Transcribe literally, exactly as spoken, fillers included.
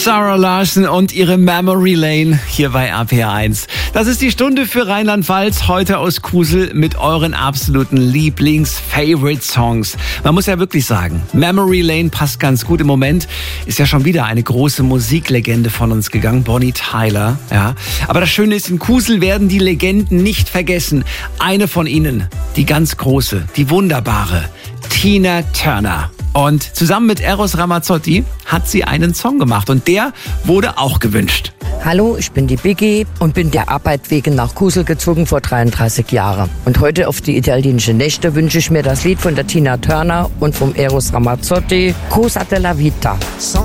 Sarah Larson und ihre Memory Lane hier bei R P R eins. Das ist die Stunde für Rheinland-Pfalz, heute aus Kusel mit euren absoluten Lieblings-Favorite-Songs. Man muss ja wirklich sagen, Memory Lane passt ganz gut. Im Moment ist ja schon wieder eine große Musiklegende von uns gegangen, Bonnie Tyler. Ja. Aber das Schöne ist, in Kusel werden die Legenden nicht vergessen. Eine von ihnen, die ganz große, die wunderbare, Tina Turner. Und zusammen mit Eros Ramazzotti hat sie einen Song gemacht und der wurde auch gewünscht. Hallo, ich bin die Biggie und bin der Arbeit wegen nach Kusel gezogen vor dreiunddreißig Jahren. Und heute auf die italienische Nächte wünsche ich mir das Lied von der Tina Turner und vom Eros Ramazzotti, Cosa della Vita.